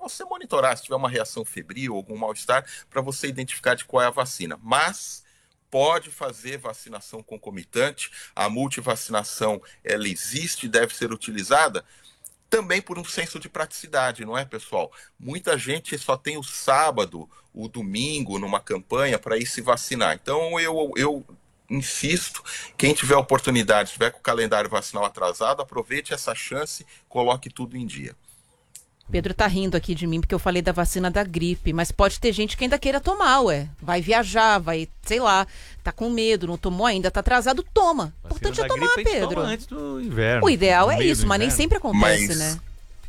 você monitorar se tiver uma reação febril, algum mal-estar, para você identificar de qual é a vacina. Mas pode fazer vacinação concomitante, a multivacinação, ela existe, deve ser utilizada, também por um senso de praticidade, não é, pessoal? Muita gente só tem o sábado, o domingo, numa campanha para ir se vacinar. Então, eu insisto, quem tiver oportunidade, tiver com o calendário vacinal atrasado, aproveite essa chance, coloque tudo em dia. Pedro tá rindo aqui de mim porque eu falei da vacina da gripe, mas pode ter gente que ainda queira tomar, vai viajar, vai, sei lá, tá com medo, não tomou ainda, tá atrasado, toma. O importante é tomar, Pedro. Toma antes do inverno. O ideal é isso, mas nem sempre acontece, né?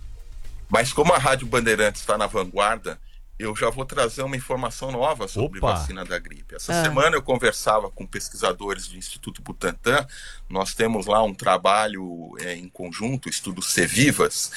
Mas como a Rádio Bandeirantes está na vanguarda, eu já vou trazer uma informação nova sobre vacina da gripe. Essa semana eu conversava com pesquisadores do Instituto Butantan. Nós temos lá um trabalho em conjunto, estudo Cevivas,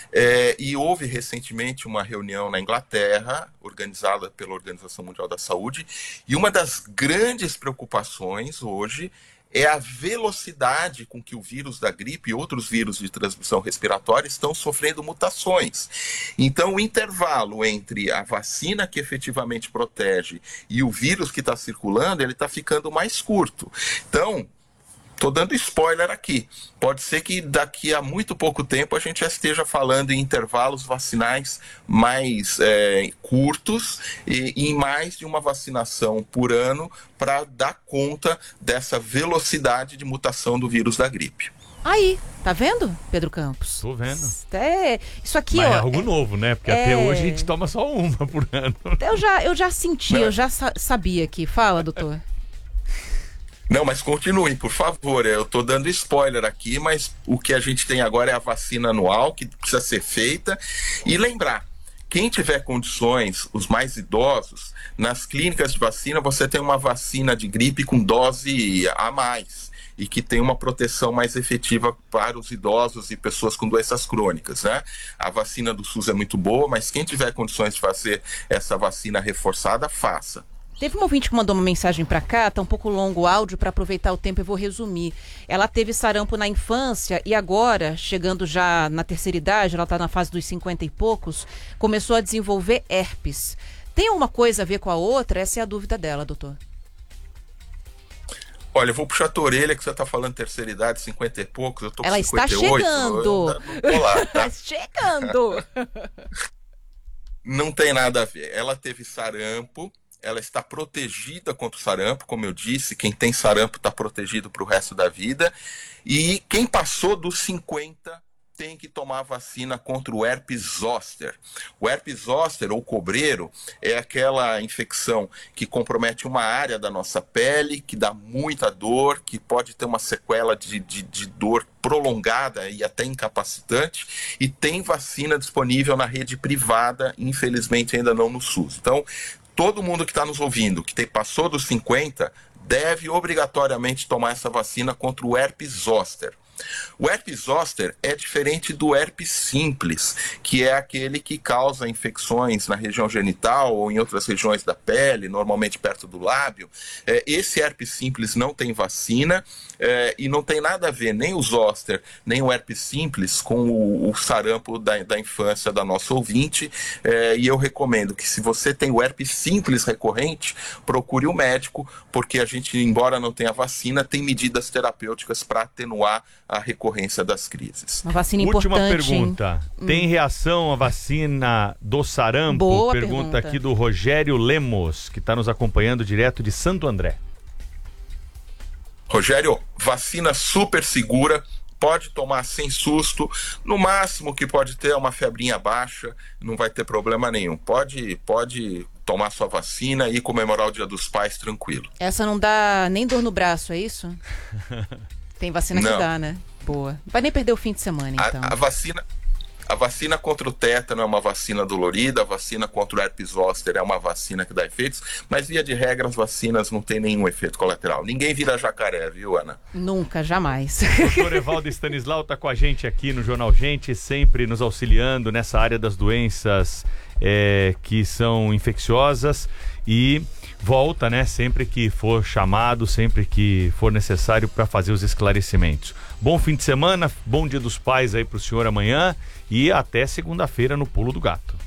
e houve recentemente uma reunião na Inglaterra, organizada pela Organização Mundial da Saúde, e uma das grandes preocupações hoje é a velocidade com que o vírus da gripe e outros vírus de transmissão respiratória estão sofrendo mutações. Então, o intervalo entre a vacina que efetivamente protege e o vírus que está circulando, ele está ficando mais curto. Então, estou dando spoiler aqui. Pode ser que daqui a muito pouco tempo a gente já esteja falando em intervalos vacinais mais curtos e em mais de uma vacinação por ano para dar conta dessa velocidade de mutação do vírus da gripe. Aí, tá vendo, Pedro Campos? Tô vendo. Isso aqui, mas é algo novo, né? Porque até hoje a gente toma só uma por ano. Eu já senti, eu já sabia aqui. Fala, doutor. Não, mas continuem, por favor. Eu estou dando spoiler aqui, mas o que a gente tem agora é a vacina anual, que precisa ser feita. E lembrar, quem tiver condições, os mais idosos, nas clínicas de vacina, você tem uma vacina de gripe com dose a mais e que tem uma proteção mais efetiva para os idosos e pessoas com doenças crônicas, né? A vacina do SUS é muito boa, mas quem tiver condições de fazer essa vacina reforçada, faça. Teve um ouvinte que mandou uma mensagem para cá, tá um pouco longo o áudio, para aproveitar o tempo eu vou resumir. Ela teve sarampo na infância e agora, chegando já na terceira idade, ela tá na fase dos 50 e poucos, começou a desenvolver herpes. Tem alguma coisa a ver com a outra? Essa é a dúvida dela, doutor. Olha, eu vou puxar a tua orelha que você tá falando terceira idade, 50 e poucos, eu tô com ela 58. Está chegando. Não tô lá, tá? Chegando. Não tem nada a ver. Ela teve sarampo, ela está protegida contra o sarampo, como eu disse, quem tem sarampo está protegido para o resto da vida, e quem passou dos 50 tem que tomar vacina contra o herpes zoster. O herpes zoster, ou cobreiro, é aquela infecção que compromete uma área da nossa pele, que dá muita dor, que pode ter uma sequela de dor prolongada e até incapacitante, e tem vacina disponível na rede privada, infelizmente ainda não no SUS. Então, todo mundo que está nos ouvindo, que passou dos 50, deve obrigatoriamente tomar essa vacina contra o herpes zoster. O herpes zoster é diferente do herpes simples, que é aquele que causa infecções na região genital ou em outras regiões da pele, normalmente perto do lábio. Esse herpes simples não tem vacina e não tem nada a ver nem o zoster, nem o herpes simples com o sarampo da infância da nossa ouvinte. E eu recomendo que, se você tem o herpes simples recorrente, procure o médico, porque a gente, embora não tenha vacina, tem medidas terapêuticas para atenuar a recorrência das crises. Uma vacina importante. Última pergunta. Tem reação à vacina do sarampo? Boa pergunta aqui do Rogério Lemos, que está nos acompanhando direto de Santo André. Rogério, vacina super segura, pode tomar sem susto, no máximo que pode ter é uma febrinha baixa, não vai ter problema nenhum. Pode tomar sua vacina e comemorar o Dia dos Pais tranquilo. Essa não dá nem dor no braço, é isso? Tem vacina que dá, né? Boa. Não vai nem perder o fim de semana, então. A vacina contra o tétano é uma vacina dolorida, a vacina contra o herpes zoster é uma vacina que dá efeitos, mas via de regra as vacinas não têm nenhum efeito colateral. Ninguém vira jacaré, viu, Ana? Nunca, jamais. Doutor Evaldo Stanislau está com a gente aqui no Jornal Gente, sempre nos auxiliando nessa área das doenças que são infecciosas, e volta, né, sempre que for chamado, sempre que for necessário, para fazer os esclarecimentos. Bom fim de semana, bom Dia dos Pais aí pro senhor amanhã, e até segunda-feira no Pulo do Gato.